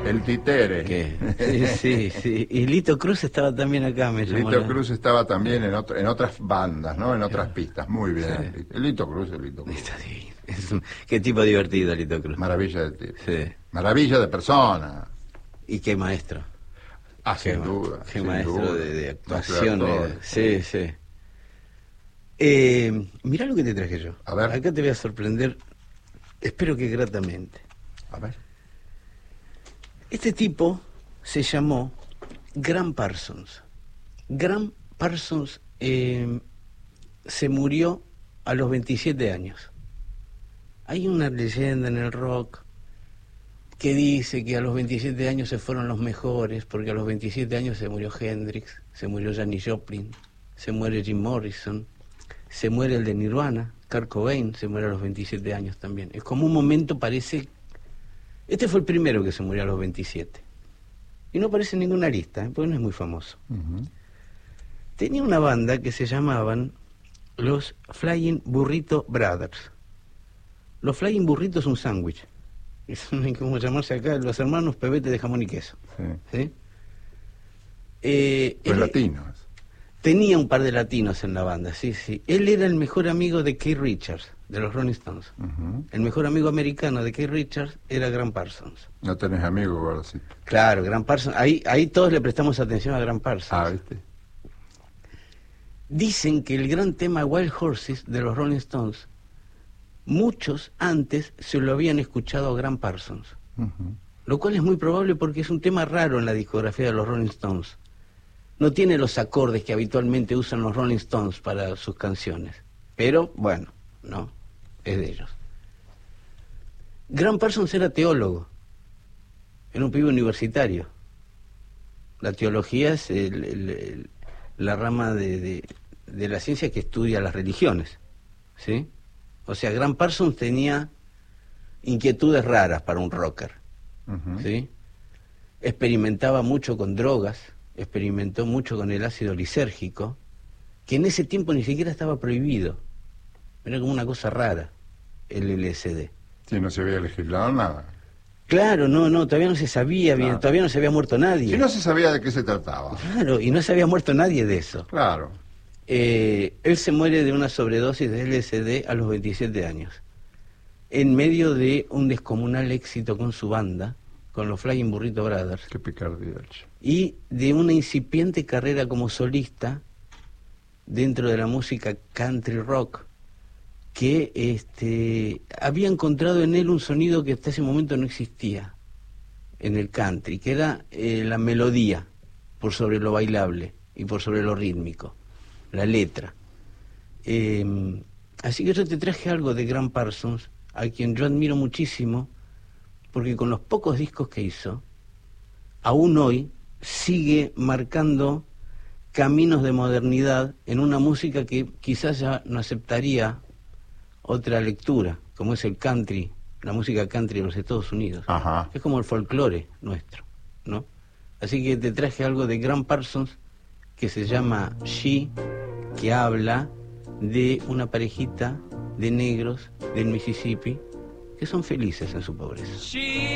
El Titere. Sí. Y Lito Cruz estaba también acá, me llamó. Lito Cruz estaba también en otras bandas, ¿no? En otras pistas. Muy bien. Sí. El Lito Cruz. Qué tipo divertido, Lito Cruz. Maravilla de tipo. Sí. Maravilla de persona. Y qué maestro. Sin duda. Qué maestro duda. De actuación. Sí. Mirá lo que te traje yo. A ver. Acá te voy a sorprender, espero que gratamente. A ver. Este tipo se llamó Gram Parsons. Gram Parsons se murió a los 27 años. Hay una leyenda en el rock que dice que a los 27 años se fueron los mejores, porque a los 27 años se murió Hendrix, se murió Janis Joplin, se muere Jim Morrison, se muere el de Nirvana, Kurt Cobain se muere a los 27 años también. Es como un momento, parece... Este fue el primero que se murió a los 27. Y no aparece en ninguna lista, porque no es muy famoso. Tenía una banda que se llamaban los Flying Burrito Brothers. Los Flying Burritos es un sándwich. Es como llamarse acá los hermanos Pebete de jamón y queso. Sí. Los latinos. Tenía un par de latinos en la banda, sí. Él era el mejor amigo de Keith Richards, de los Rolling Stones. El mejor amigo americano de Keith Richards era Gram Parsons. No tenés amigos, Gordocito. Claro, Gram Parsons. Ahí todos le prestamos atención a Gram Parsons. ¿Viste? Dicen que el gran tema Wild Horses de los Rolling Stones, muchos antes se lo habían escuchado a Gram Parsons. Lo cual es muy probable porque es un tema raro en la discografía de los Rolling Stones. No tiene los acordes que habitualmente usan los Rolling Stones para sus canciones. Pero, bueno, no, es de ellos. Gram Parsons era teólogo. Era un pibe universitario. La teología es la rama de la ciencia que estudia las religiones, ¿sí? O sea, Gram Parsons tenía inquietudes raras para un rocker, ¿sí? Experimentaba mucho con drogas, experimentó mucho con el ácido lisérgico, que en ese tiempo ni siquiera estaba prohibido. Era como una cosa rara, el LSD. Sí, no se había legislado nada. Claro, no, todavía no se sabía bien, todavía no se había muerto nadie. Sí, no se sabía de qué se trataba. Claro, y no se había muerto nadie de eso. Claro. Él se muere de una sobredosis de LSD a los 27 años, en medio de un descomunal éxito con su banda, con los Flying Burrito Brothers. Qué picardía. Y de una incipiente carrera como solista dentro de la música country rock, que había encontrado en él un sonido que hasta ese momento no existía en el country, que era la melodía por sobre lo bailable y por sobre lo rítmico, la letra. Así que yo te traje algo de Gram Parsons, a quien yo admiro muchísimo, porque con los pocos discos que hizo, aún hoy sigue marcando caminos de modernidad en una música que quizás ya no aceptaría otra lectura, como es el country, la música country de los Estados Unidos. Es como el folclore nuestro, ¿no? Así que te traje algo de Gram Parsons que se llama She, que habla de una parejita de negros del Mississippi que son felices en su pobreza.